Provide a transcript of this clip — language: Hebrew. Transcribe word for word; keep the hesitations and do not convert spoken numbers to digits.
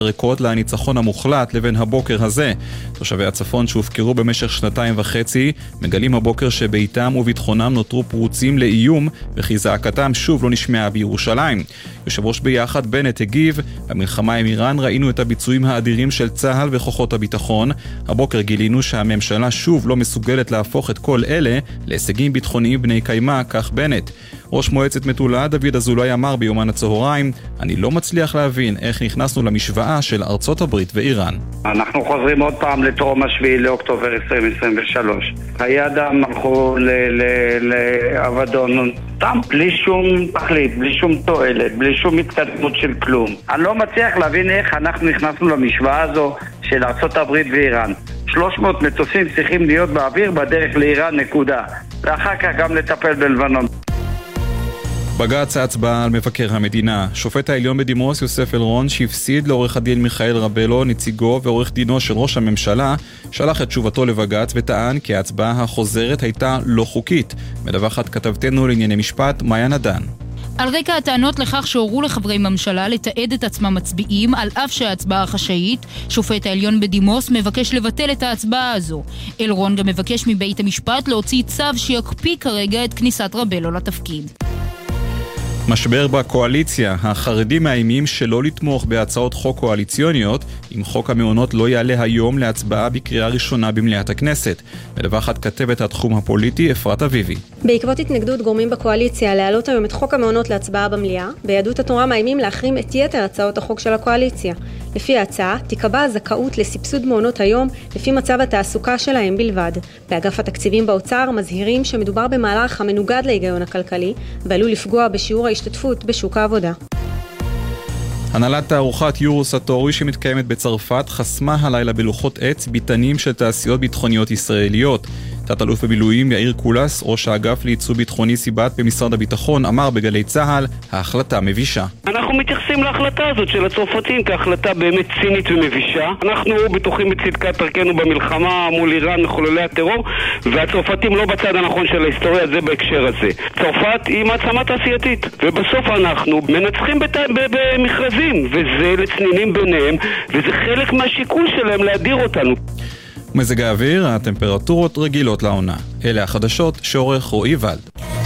ריקות לניצחון המוחלט לבין הבוקר הזה. תושבי הצפון שהופקרו במשך שנתיים וחצי מגלים הבוקר שביתם וביטחונם נותרו פרוצים לאיום וכי זעקתם שוב לא נשמעה בירושלים. יושב ראש ביחד בנט הגיב, במלחמה עם איראן ראינו את הביצועים האדירים של צה"ל וכוחות הביטחון. הבוקר גילינו שהממשלה שוב לא מסוגלת להפוך את כל אלה להישגים ביטחוניים בני קיימה, כך בנט. ראש מועצת מטולה דוד אזולאי אמר ביומן הצהריים, אני לא מצליח להבין איך נכנסנו למשוואה של ארצות הברית ואיראן. אנחנו חוזרים עוד פעם לטרום השביעי לאוקטובר עשרים עשרים ושלוש. חיי אדם הלכו לאבדון, תם, בלי שום תכלית, בלי שום תועלת, בלי שום התקדמות של כלום. אני לא מצליח להבין איך אנחנו נכנסנו למשוואה הזו של ארצות הברית ואיראן. שלוש מאות מטוסים צריכים להיות באוויר בדרך לאיראן, נקודה. ואחר כך גם לטפל בלבנון. בג"ץ ההצבעה על מבקר המדינה. שופט העליון בדימוס יוסף אלרון, שהפסיד לעורך הדין מיכאל רבלו, נציגו ועורך דינו של ראש הממשלה, שלח את תשובתו לבג"ץ וטען כי ההצבעה החוזרת הייתה לא חוקית. מדווחת כתבתנו לענייני משפט מאיה נדן. על רקע הטענות לכך שהורו לחברי ממשלה לתעד את עצמם מצביעים על אף שההצבעה חשאית, שופט העליון בדימוס מבקש לבטל את ההצבעה הזו. אלרון גם מבקש מבית המשפט להוציא צו שיקפיא כרגע את כניסת רבלו לתפקיד. משבר בקואליציה. החרדים מאיימים שלא לתמוך בהצעות חוק קואליציוניות אם חוק המעונות לא יעלה היום להצבעה בקריאה ראשונה במליאת הכנסת. מדווחת כתבת התחום הפוליטי אפרת אביבי. בעקבות התנגדות גורמים בקואליציה להעלות היום את חוק המעונות להצבעה במליאה, ביהדות התורה מאיימים להחרים את יתר הצעות החוק של הקואליציה. לפי ההצעה, תיקבע הזכאות לסבסוד מעונות היום לפי מצב התעסוקה שלהם בלבד. באגף התקציבים באוצר מזהירים שמדובר במהלך המנוגד להיגיון הכלכלי, ועלול לפגוע בשיעור ההשתתפות בשוק העבודה. הנהלת תערוכת יורו סטורי שמתקיימת בצרפת חסמה הלילה בלוחות עץ ביטנים של תעשיות ביטחוניות ישראליות. תת-אלוף במילואים יאיר קולס, ראש האגף לייצוא ביטחוני סיבת במשרד הביטחון, אמר בגלי צהל, ההחלטה מבישה. אנחנו מתייחסים להחלטה הזאת של הצרפתים כהחלטה באמת צינית ומבישה. אנחנו בטוחים בצדקת דרכנו במלחמה מול איראן מחוללי הטרור, והצרפתים לא בצד הנכון של ההיסטוריה, זה בהקשר הזה. צרפת היא מעצמה תעשייתית, ובסוף אנחנו מנצחים בת... במכרזים, וזה לצנינים ביניהם, וזה חלק מהשיקול שלהם להדיר אותנו. מזג האוויר, הטמפרטורות רגילות לעונה. אלה החדשות שעורך רועי ולד.